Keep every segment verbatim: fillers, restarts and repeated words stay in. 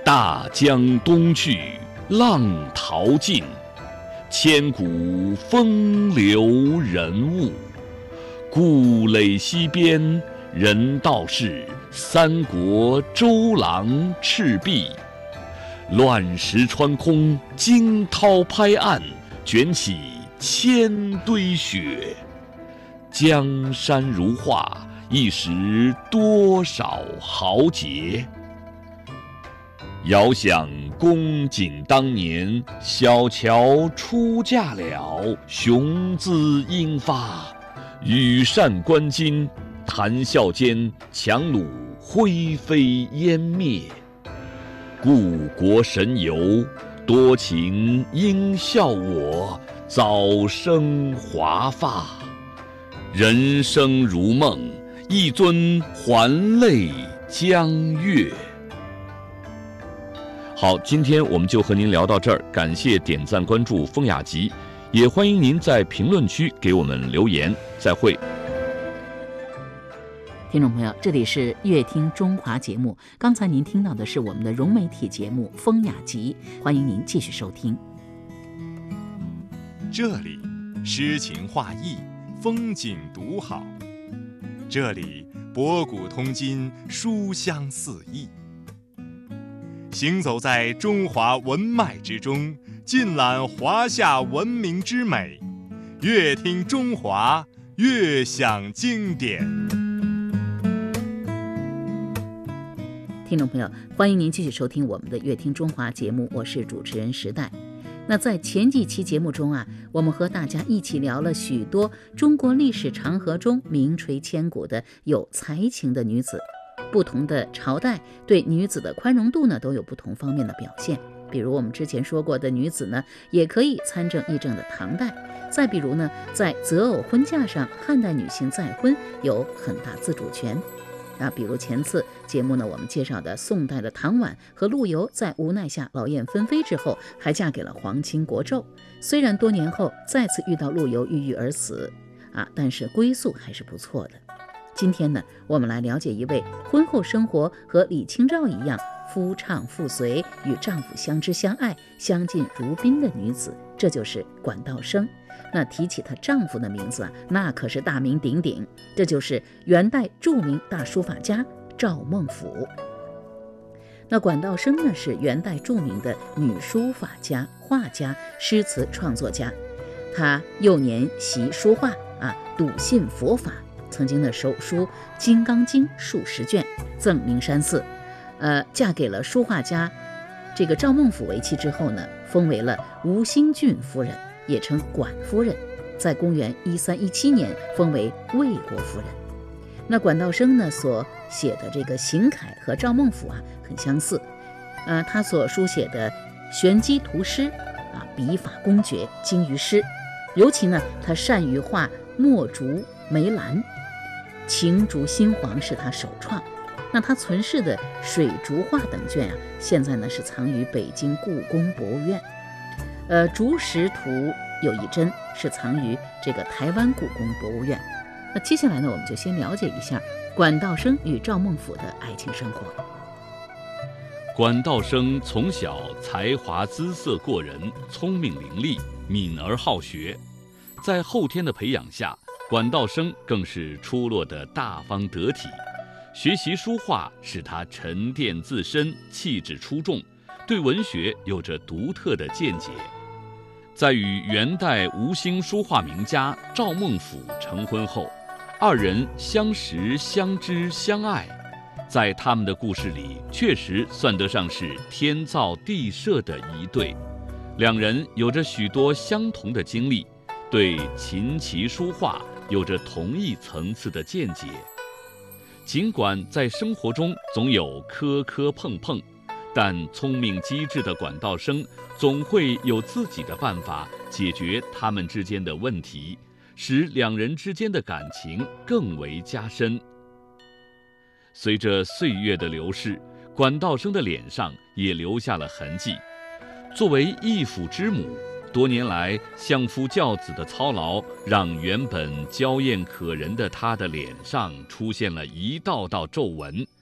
大江东去，浪淘尽，千古风流人物。故垒西边，人道是三国周郎赤壁。乱石穿空，惊涛拍岸，卷起千堆雪。江山如画，一时多少豪杰。遥想公瑾当年，小乔出嫁了，雄姿英发。羽扇纶巾，谈笑间，樯橹灰飞烟灭。故国神游，多情应笑我，早生华发。人生如梦，一尊还酹江月。好，今天我们就和您聊到这儿，感谢点赞关注风雅集，也欢迎您在评论区给我们留言，再会。 听众朋友，这里是乐听中华节目，刚才您听到的是我们的融媒体节目风雅集，欢迎您继续收听。 这里诗情画意，风景独好，这里博古通今，书香四溢。行走在中华文脉之中，尽览华夏文明之美，乐听中华，乐享经典。 听众朋友，欢迎您继续收听我们的乐听中华节目，我是主持人时代。那在前几期节目中啊，我们和大家一起聊了许多中国历史长河中名垂千古的有才情的女子。不同的朝代对女子的宽容度呢，都有不同方面的表现。比如我们之前说过的女子呢，也可以参政议政的唐代。再比如呢，在择偶婚嫁上，汉代女性再婚有很大自主权。啊，比如前次节目呢，我们介绍的宋代的唐婉和陆游，在无奈下劳燕分飞之后，还嫁给了皇亲国胄。虽然多年后再次遇到陆游郁郁而死，啊，但是归宿还是不错的。今天呢，我们来了解一位婚后生活和李清照一样夫唱妇随，与丈夫相知相爱，相敬如宾的女子，这就是管道升。那提起她丈夫的名字啊，那可是大名鼎鼎，这就是元代著名大书法家赵孟頫。那管道升呢，是元代著名的女书法家、画家、诗词创作家。她幼年习书画啊，笃信佛法，曾经的手书《金刚经》数十卷，赠名山寺。呃，嫁给了书画家这个赵孟頫为妻之后呢，封为了吴兴郡夫人，也称管夫人。在公元一三一七年封为魏国夫人。那管道升呢所写的这个行楷和赵孟頫啊很相似，呃，他所书写的玄机图诗啊，笔法公绝，精于诗。尤其呢，他善于画墨竹、梅兰，晴竹新黄是他首创。那他存世的水竹画等卷啊，现在呢是藏于北京故宫博物院。呃，竹石图有一针是藏于这个台湾故宫博物院。那接下来呢，我们就先了解一下管道升与赵孟頫的爱情生活。 管道升从小才华姿色过人，聪明伶俐，敏而好学。在后天的培养下，管道升更是出落得大方得体。学习书画使他沉淀自身，气质出众，对文学有着独特的见解。在与元代吴兴书画名家赵孟頫成婚后，二人相识、相知、相爱，在他们的故事里，确实算得上是天造地设的一对。两人有着许多相同的经历，对琴棋书画有着同一层次的见解。尽管在生活中总有磕磕碰碰，但聪明机智的管道升总会有自己的办法解决他们之间的问题，使两人之间的感情更为加深。随着岁月的流逝，管道升的脸上也留下了痕迹。作为义父之母，多年来相夫教子的操劳，让原本娇艳可人的她的脸上出现了一道道皱纹。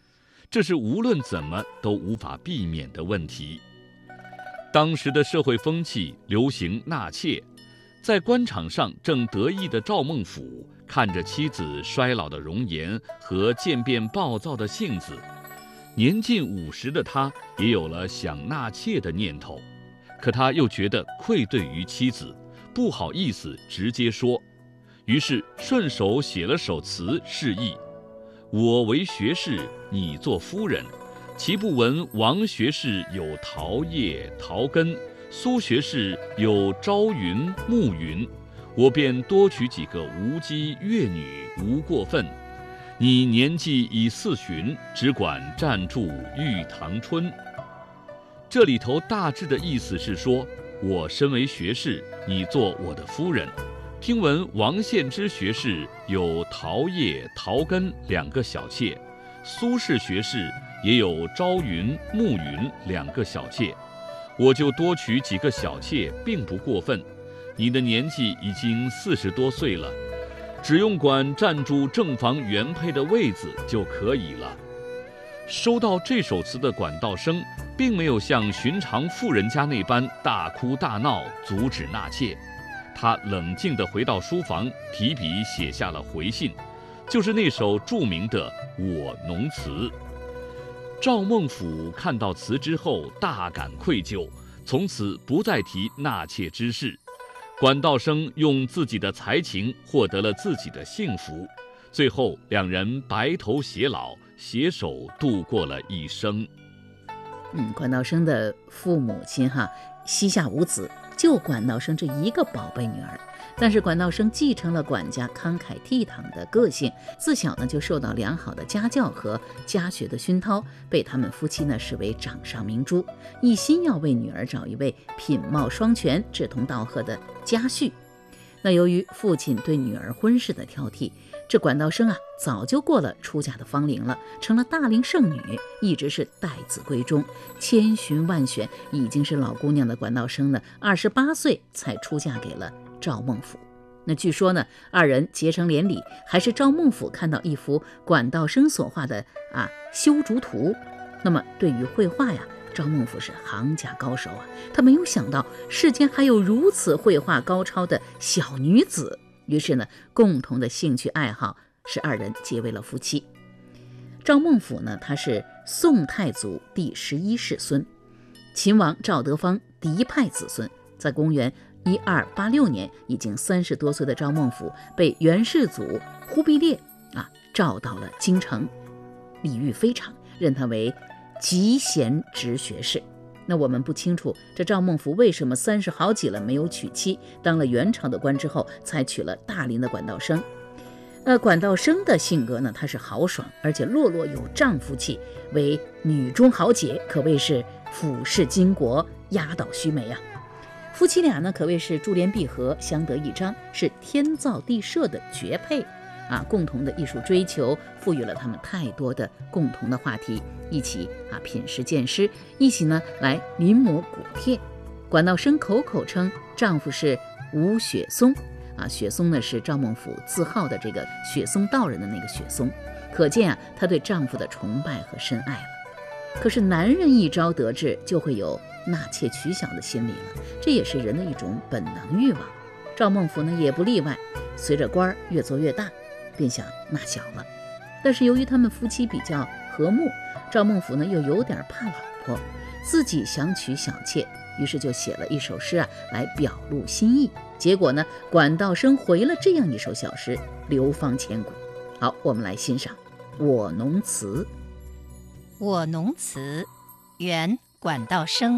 这是无论怎么都无法避免的问题。当时的社会风气流行纳妾，在官场上正得意的赵孟俯看着妻子衰老的容颜和渐变暴躁的性子，年近五十的他也有了想纳妾的念头，可他又觉得愧对于妻子，不好意思直接说，于是顺手写了首词示意：我为学士，你做夫人，岂不闻王学士有桃叶桃根，苏学士有朝云暮云，我便多娶几个无姬越女，无过分。你年纪已四旬，只管暂住玉堂春。这里头大致的意思是说，我身为学士，你做我的夫人。听闻王献之学士有桃叶桃根两个小妾，苏轼学士也有朝云暮云两个小妾，我就多娶几个小妾，并不过分。你的年纪已经四十多岁了，只用管占住正房原配的位子就可以了。收到这首词的管道生，并没有像寻常富人家那般大哭大闹阻止纳妾，他冷静地回到书房，提笔写下了回信，就是那首著名的《我农词》。赵孟俯看到词之后大感愧疚，从此不再提纳妾之事。管道生用自己的才情获得了自己的幸福，最后两人白头偕老，携手度过了一生。 嗯，管道生的父母亲哈膝下无子，就管道生这一个宝贝女儿。但是管道生继承了管家慷慨倜傥的个性，自小呢就受到良好的家教和家学的熏陶，被他们夫妻呢视为掌上明珠，一心要为女儿找一位品貌双全、志同道合的家婿。那由于父亲对女儿婚事的挑剔，这管道生啊早就过了出嫁的芳龄了，成了大龄剩女，一直是待字闺中。千寻万选，已经是老姑娘的管道生呢，二十八岁才出嫁给了赵孟俯。那据说呢，二人结成连理，还是赵孟俯看到一幅管道生所画的啊修竹图。那么对于绘画呀，赵孟俯是行家高手啊，他没有想到世间还有如此绘画高超的小女子。于是呢，共同的兴趣爱好使二人结为了夫妻。赵孟俯呢，他是宋太祖第十一世孙，秦王赵德芳嫡派子孙。在公元一二八六年，已经三十多岁的赵孟俯被元世祖忽必烈啊召到了京城，礼遇非常，任他为集贤直学士。那我们不清楚这赵孟俯为什么三十好几了没有娶妻，当了元朝的官之后才娶了大龄的管道生。呃，管道生的性格呢，他是豪爽，而且落落有丈夫气，为女中豪杰，可谓是俯视巾帼，压倒须眉啊。夫妻俩呢，可谓是珠联璧合，相得益彰，是天造地设的绝配啊！共同的艺术追求赋予了他们太多的共同的话题，一起啊品诗鉴诗，一起呢来临摹古帖。管道生口口称丈夫是吴雪松啊，雪松呢是赵孟俯自号的这个雪松道人的那个雪松，可见啊她对丈夫的崇拜和深爱了。可是男人一朝得志，就会有纳妾取小的心理了，这也是人的一种本能欲望。赵孟俯呢也不例外，随着官越做越大，便想纳小了。但是由于他们夫妻比较和睦，赵孟俯呢又有点怕老婆，自己想娶小妾，于是就写了一首诗啊来表露心意。结果呢，管道生回了这样一首小诗，流芳千古。好，我们来欣赏《我农词》。 《我农词》原管道生。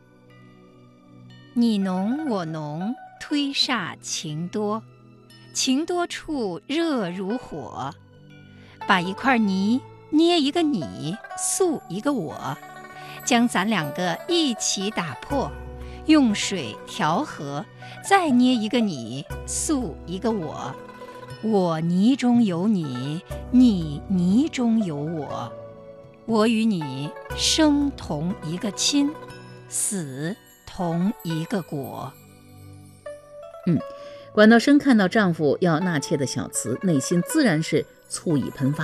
你侬我侬，推煞情多，情多处热如火。把一块泥捏一个你，塑一个我，将咱两个一起打破，用水调和，再捏一个你，塑一个我。我泥中有你，你泥中有我。我与你生同一个亲，死同一个果。 嗯，管道生看到丈夫要纳妾的小词，内心自然是醋意喷发。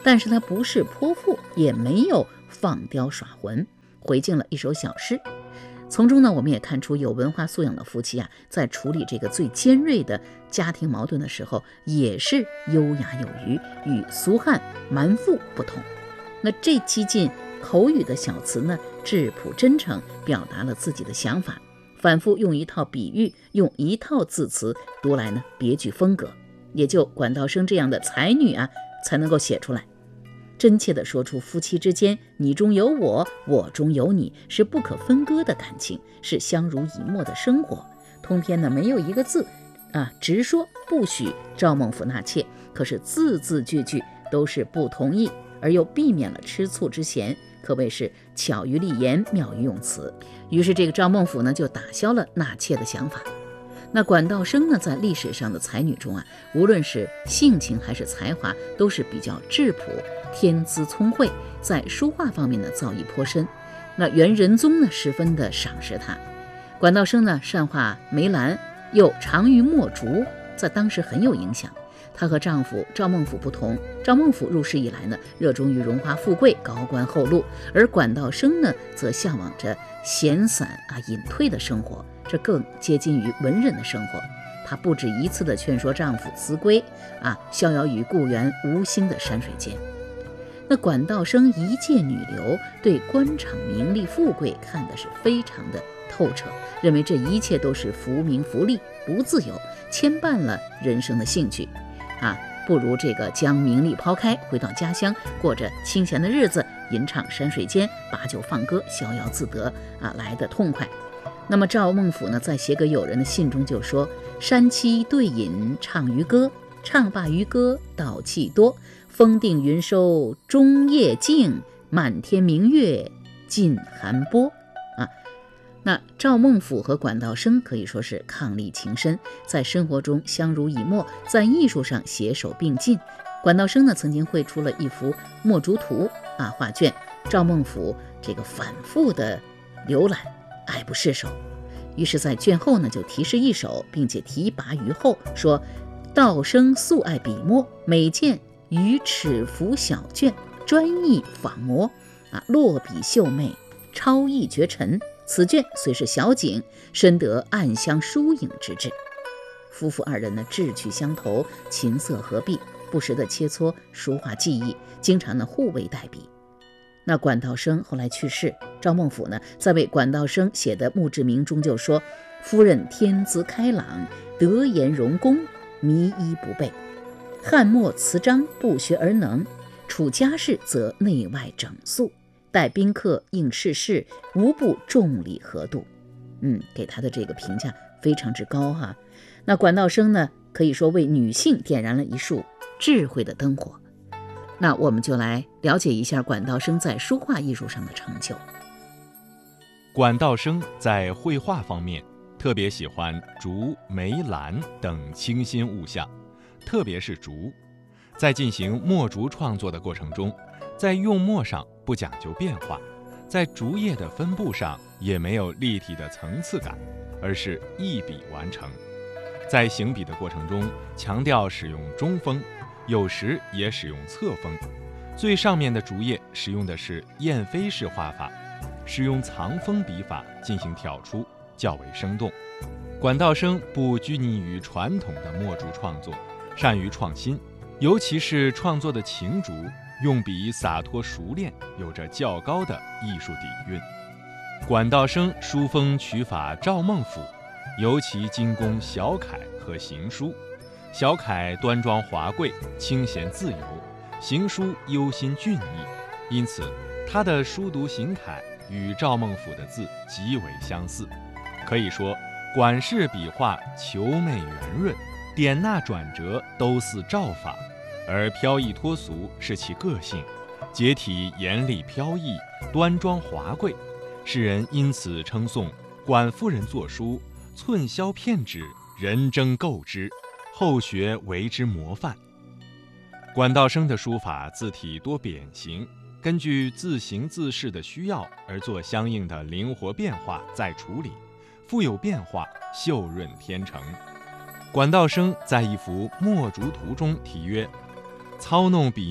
但是他不是泼妇，也没有放刁耍浑，回敬了一首小诗。从中呢，我们也看出有文化素养的夫妻啊，在处理这个最尖锐的家庭矛盾的时候，也是优雅有余，与俗汉蛮妇不同。那这激进口语的小词呢，质朴真诚，表达了自己的想法，反复用一套比喻，用一套字词，读来呢别具风格，也就管道生这样的才女啊，才能够写出来。真切地说出夫妻之间你中有我，我中有你，是不可分割的感情，是相濡以沫的生活。通篇呢没有一个字啊直说不许赵孟俯纳妾，可是字字句句都是不同意，而又避免了吃醋之嫌，可谓是巧于立言，妙于用词。于是这个赵孟俯呢就打消了纳妾的想法。那管道生呢，在历史上的才女中啊，无论是性情还是才华，都是比较质朴，天资聪慧，在书画方面呢造诣颇深。那元仁宗呢十分的赏识她。管道生呢善画梅兰，又长于墨竹，在当时很有影响。她和丈夫赵孟俯不同，赵孟俯入仕以来呢，热衷于荣华富贵、高官厚禄，而管道生呢，则向往着闲散啊隐退的生活，这更接近于文人的生活。她不止一次地劝说丈夫辞归啊，逍遥于故园无心的山水间。那管道生一介女流，对官场名利富贵看的是非常的透彻，认为这一切都是浮名浮利，不自由，牵绊了人生的兴趣啊，不如这个将名利抛开，回到家乡，过着清闲的日子，吟唱山水间，把酒放歌，逍遥自得啊，来得痛快。那么赵孟俯呢，在写给友人的信中就说：山栖对饮唱渔歌，唱罢渔歌道气多，风定云收终夜静，满天明月尽寒波啊。那赵孟俯和管道生可以说是伉俪情深，在生活中相濡以沫，在艺术上携手并进。管道生呢，曾经绘出了一幅墨竹图啊画卷，赵孟俯这个反复的浏览，爱不释手。于是在卷后呢就题诗一首，并且题跋于后，说道生素爱笔墨，每见于尺幅小卷，专意仿摹啊，落笔秀媚，超逸绝尘。此卷虽是小景，深得暗香疏影之志。夫妇二人呢志趣相投，琴瑟合璧，不时的切磋书画技艺，经常呢互为代笔。那管道生后来去世，赵孟俯呢在为管道生写的墓志铭中就说：夫人天资开朗，德言容功，迷医不备，翰墨词章不学而能，处家事则内外整肃，待宾客应世事，无不重礼合度。嗯，给他的这个评价非常之高哈。那管道生呢，可以说为女性点燃了一束智慧的灯火。那我们就来了解一下管道生在书画艺术上的成就。 管道生在绘画方面特别喜欢竹、梅、兰等清新物象，特别是竹。在进行墨竹创作的过程中，在用墨上不讲究变化，在竹叶的分布上也没有立体的层次感，而是一笔完成。在行笔的过程中，强调使用中锋，有时也使用侧锋。最上面的竹叶使用的是燕飞式画法，使用藏锋笔法进行挑出，较为生动。管道生不拘泥于传统的墨竹创作，善于创新，尤其是创作的晴竹，用笔洒脱熟练，有着较高的艺术底蕴。管道生书风取法赵孟俯，尤其精工小楷和行书。小楷端庄华贵，清闲自由；行书忧心俊逸，因此他的书读行楷与赵孟俯的字极为相似。可以说，管氏笔画遒媚圆润，点捺转折都似赵法，而飘逸脱俗是其个性，结体严厉飘逸，端庄华贵。世人因此称颂管夫人作书寸削片纸，人争购之，后学为之模范。管道生的书法字体多扁形，根据字形字势的需要而做相应的灵活变化再处理，富有变化，秀润天成。管道生在一幅墨竹图中题曰：操弄笔墨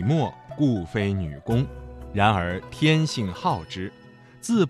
故非女工，然而天性好之，自